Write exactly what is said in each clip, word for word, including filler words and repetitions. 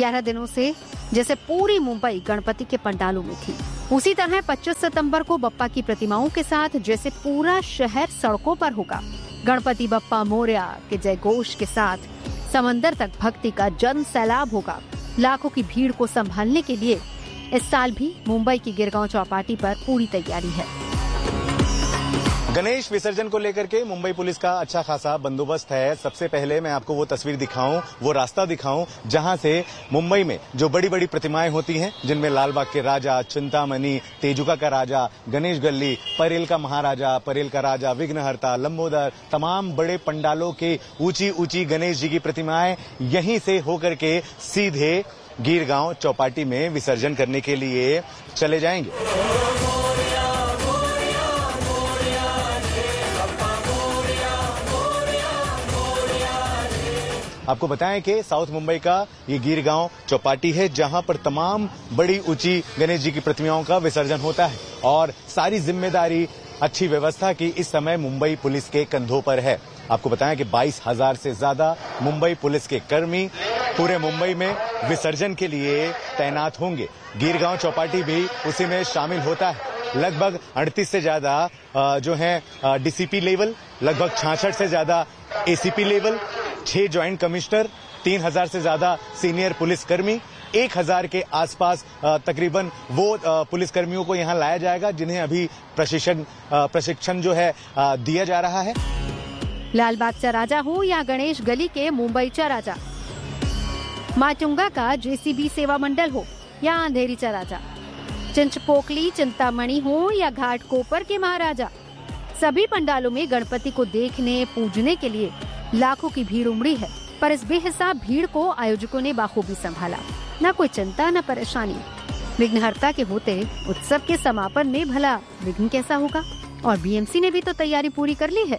ग्यारह दिनों से जैसे पूरी मुंबई गणपति के पंडालों में थी, उसी तरह पच्चीस सितंबर को बप्पा की प्रतिमाओं के साथ जैसे पूरा शहर सड़कों पर होगा। गणपति बप्पा मोरया के जय घोष के साथ समंदर तक भक्ति का जन सैलाब होगा। लाखों की भीड़ को संभालने के लिए इस साल भी मुंबई की गिरगांव चौपाटी पर पूरी तैयारी है। गणेश विसर्जन को लेकर के मुंबई पुलिस का अच्छा खासा बंदोबस्त है। सबसे पहले मैं आपको वो तस्वीर दिखाऊं, वो रास्ता दिखाऊं जहां से मुंबई में जो बड़ी बड़ी प्रतिमाएं होती हैं, जिनमें लालबाग के राजा, चिंतामणि, तेजुका का राजा, गणेश गल्ली, परेल का महाराजा, परेल का राजा, विघ्नहर्ता, लंबोदर, तमाम बड़े पंडालों के ऊंची ऊंची गणेश जी की प्रतिमाएं यहीं से होकर के सीधे गिरगांव चौपाटी में विसर्जन करने के लिए चले जाएंगे। आपको बताएं कि साउथ मुंबई का ये गिरगांव चौपाटी है, जहां पर तमाम बड़ी ऊंची गणेश जी की प्रतिमाओं का विसर्जन होता है और सारी जिम्मेदारी अच्छी व्यवस्था की इस समय मुंबई पुलिस के कंधों पर है। आपको बताएं कि बाईस हजार से ज्यादा मुंबई पुलिस के कर्मी पूरे मुंबई में विसर्जन के लिए तैनात होंगे। गिरगांव चौपाटी भी उसी में शामिल होता है। लगभग अड़तीस से ज्यादा जो है डीसीपी लेवल, लगभग छियासठ से ज्यादा एसीपी लेवल, छह ज्वाइंट कमिश्नर, तीन हजार से ज्यादा सीनियर पुलिसकर्मी, एक हजार के आसपास तकरीबन वो पुलिसकर्मियों को यहां लाया जाएगा जिन्हें अभी प्रशिक्षण प्रशिक्षण जो है दिया जा रहा है। लालबाग चा राजा हो या गणेश गली के मुंबई चा राजा, माटुंगा का जेसीबी सेवा मंडल हो या अंधेरी चा राजा, चिंचपोकली चिंतामणि हो या घाट कोपर के महाराजा, सभी पंडालों में गणपति को देखने पूजने के लिए लाखों की भीड़ उमड़ी है। पर इस बेहिसाब भीड़ को आयोजकों ने बाखूबी संभाला। न कोई चिंता न परेशानी। विघ्नहर्ता के होते उत्सव के समापन में भला विघ्न कैसा होगा? और बीएमसी ने भी तो तैयारी पूरी कर ली है।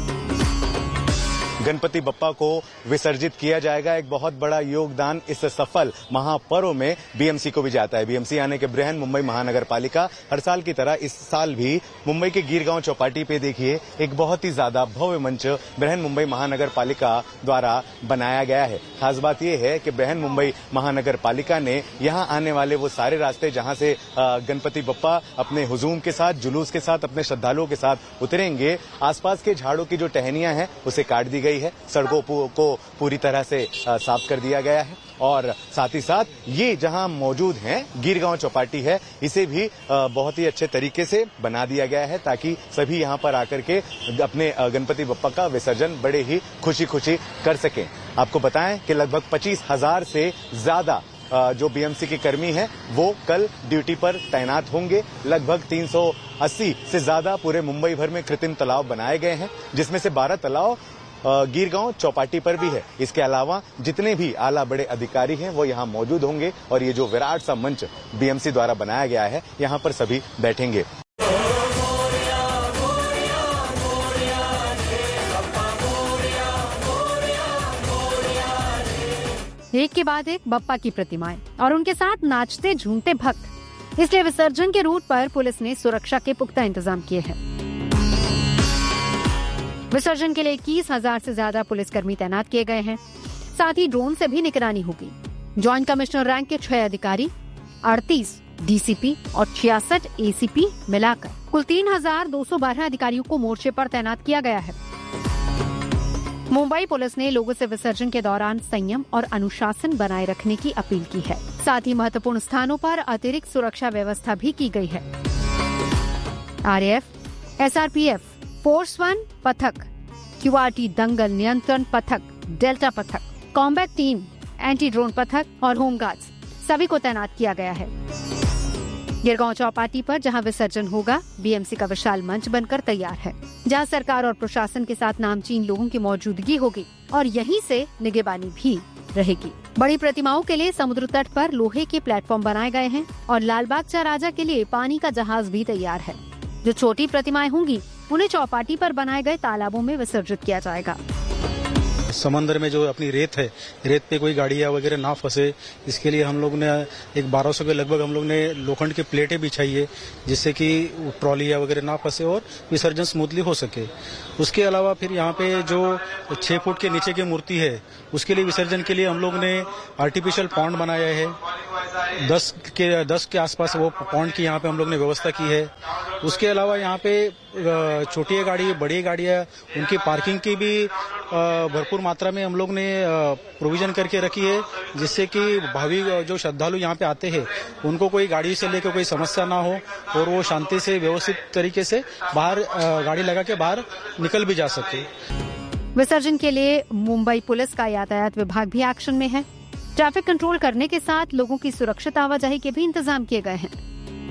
गणपति बप्पा को विसर्जित किया जाएगा। एक बहुत बड़ा योगदान इस सफल महापर्व में बीएमसी को भी जाता है। बीएमसी यानी कि बृहन मुंबई महानगर पालिका हर साल की तरह इस साल भी मुंबई के गिरगांव चौपाटी पे देखिए एक बहुत ही ज्यादा भव्य मंच बृहन मुंबई महानगर पालिका द्वारा बनाया गया है। खास बात यह है कि बृहन मुंबई महानगर पालिका ने यहाँ आने वाले वो सारे रास्ते जहाँ से गणपति बप्पा अपने हुजूम के साथ, जुलूस के साथ, अपने श्रद्धालुओं के साथ उतरेंगे, आसपास के झाड़ों की जो टहनियां हैं उसे काट दी गई है। सड़कों को पूरी तरह से साफ कर दिया गया है और साथ ही साथ ये जहां मौजूद हैं गिरगांव चौपाटी है, इसे भी बहुत ही अच्छे तरीके से बना दिया गया है ताकि सभी यहां पर आकर के अपने गणपति बप्पा का विसर्जन बड़े ही खुशी खुशी कर सकें। आपको बताएं कि लगभग पच्चीस हजार से ज्यादा जो बीएमसी के कर्मी हैं वो कल ड्यूटी पर तैनात होंगे। लगभग तीन सौ अस्सी से ज्यादा पूरे मुंबई भर में कृत्रिम तालाब बनाए गए हैं, जिसमें से बारह तालाब गिरगांव चौपाटी पर भी है। इसके अलावा जितने भी आला बड़े अधिकारी हैं वो यहाँ मौजूद होंगे और ये जो विराट सा मंच बीएमसी द्वारा बनाया गया है यहाँ पर सभी बैठेंगे। एक के बाद एक बप्पा की प्रतिमाएं और उनके साथ नाचते झूमते भक्त। इसलिए विसर्जन के रूट पर पुलिस ने सुरक्षा के पुख्ता इंतजाम किए हैं। विसर्जन के लिए इक्कीस हजार से ज्यादा पुलिसकर्मी तैनात किए गए हैं। साथ ही ड्रोन से भी निगरानी होगी। ज्वाइंट कमिश्नर रैंक के छह अधिकारी, अड़तीस डीसीपी और छियासठ एसीपी मिलाकर कुल तीन हजार दो सौ बारह अधिकारियों को मोर्चे पर तैनात किया गया है। मुंबई पुलिस ने लोगों से विसर्जन के दौरान संयम और अनुशासन बनाए रखने की अपील की है। साथ ही महत्वपूर्ण स्थानों पर अतिरिक्त सुरक्षा व्यवस्था भी की गई है। आरएएफ, एसआरपीएफ, फोर्स वन पथक, क्यूआरटी दंगल नियंत्रण पथक, डेल्टा पथक, कॉम्बैट टीम, एंटी ड्रोन पथक और होमगार्ड्स सभी को तैनात किया गया है। गिरगांव चौपाटी पर जहां विसर्जन होगा, बीएमसी का विशाल मंच बनकर तैयार है, जहां सरकार और प्रशासन के साथ नामचीन लोगों की मौजूदगी होगी और यहीं से निगरानी भी रहेगी। बड़ी प्रतिमाओं के लिए समुद्र तट पर लोहे के प्लेटफॉर्म बनाए गए हैं और लालबाग चा राजा के लिए पानी का जहाज भी तैयार है। जो छोटी प्रतिमाएं होंगी उन्हें चौपाटी पर बनाए गए तालाबों में विसर्जित किया जाएगा। समंदर में जो अपनी रेत है, रेत पे कोई गाड़ियाँ वगैरह ना फंसे, इसके लिए हम लोग ने एक बारह सौ के लगभग हम लोग ने लोखंड की प्लेटें बिछाई है, जिससे कि ट्रॉलियाँ वगैरह ना फंसे और विसर्जन स्मूथली हो सके। उसके अलावा फिर यहाँ पे जो छः फुट के नीचे की मूर्ति है, उसके लिए विसर्जन के लिए हम लोग ने आर्टिफिशियल पॉन्ड बनाया है। दस के दस के आसपास वो पॉन्ड की यहाँ पे हम लोग ने व्यवस्था की है। उसके अलावा यहाँ पे छोटी गाड़ी, बड़ी गाड़ियाँ, उनकी पार्किंग की भी भरपूर मात्रा में हम लोग ने प्रोविजन करके रखी है, जिससे कि भावी जो श्रद्धालु यहाँ पे आते हैं उनको कोई गाड़ी से लेकर कोई समस्या ना हो और वो शांति से व्यवस्थित तरीके से बाहर गाड़ी लगा के बाहर निकल भी जा सके। विसर्जन के लिए मुंबई पुलिस का यातायात विभाग भी एक्शन में है। ट्रैफिक कंट्रोल करने के साथ लोगों की सुरक्षित आवाजाही के भी इंतजाम किए गए हैं।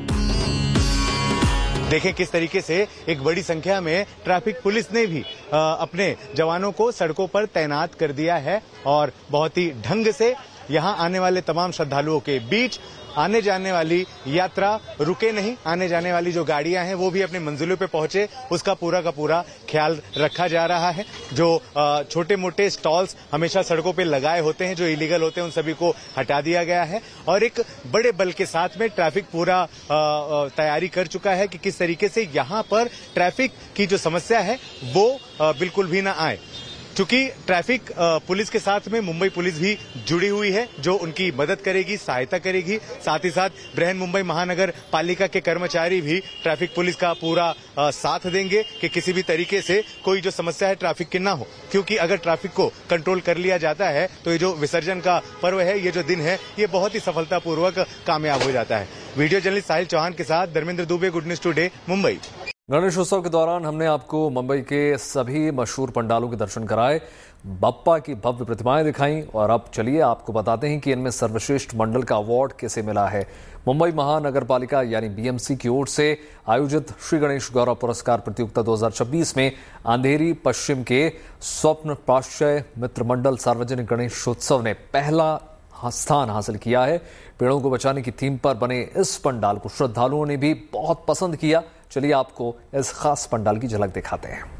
देखें किस तरीके से एक बड़ी संख्या में ट्रैफिक पुलिस ने भी आ, अपने जवानों को सड़कों पर तैनात कर दिया है और बहुत ही ढंग से यहां आने वाले तमाम श्रद्धालुओं के बीच आने जाने वाली यात्रा रुके नहीं, आने जाने वाली जो गाड़ियां हैं वो भी अपनी मंजिलों पे पहुंचे, उसका पूरा का पूरा ख्याल रखा जा रहा है। जो छोटे मोटे स्टॉल्स हमेशा सड़कों पे लगाए होते हैं, जो इलीगल होते हैं, उन सभी को हटा दिया गया है और एक बड़े बल के साथ में ट्रैफिक पूरा तैयारी कर चुका है कि किस तरीके से यहां पर ट्रैफिक की जो समस्या है वो बिल्कुल भी ना आए। चूंकि ट्रैफिक पुलिस के साथ में मुंबई पुलिस भी जुड़ी हुई है, जो उनकी मदद करेगी, सहायता करेगी। साथ ही साथ बृहन मुंबई महानगर पालिका के कर्मचारी भी ट्रैफिक पुलिस का पूरा साथ देंगे कि किसी भी तरीके से कोई जो समस्या है ट्रैफिक की ना हो, क्योंकि अगर ट्रैफिक को कंट्रोल कर लिया जाता है तो ये जो विसर्जन का पर्व है, ये जो दिन है, ये बहुत ही सफलतापूर्वक कामयाब हो जाता है। वीडियो जर्नलिस्ट साहिल चौहान के साथ Dharmendra Dubey, good news today, Mumbai. Ganeshotsav के दौरान हमने आपको मुंबई के सभी मशहूर पंडालों के दर्शन कराए, बप्पा की भव्य प्रतिमाएं दिखाई और अब चलिए आपको बताते हैं कि इनमें सर्वश्रेष्ठ मंडल का अवार्ड किसे मिला है। मुंबई महानगर पालिका यानी बीएमसी की ओर से आयोजित श्री गणेश गौरव पुरस्कार प्रतियोगिता दो हज़ार छब्बीस में अंधेरी पश्चिम के स्वप्न पाश्चय मित्र मंडल सार्वजनिक गणेशोत्सव ने पहला स्थान हासिल किया है। पेड़ों को बचाने की थीम पर बने इस पंडाल को श्रद्धालुओं ने भी बहुत पसंद किया। चलिए आपको इस खास पंडाल की झलक दिखाते हैं।